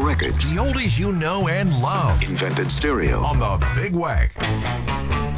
records. The oldies you know and love. Invented stereo. On the Big Wag.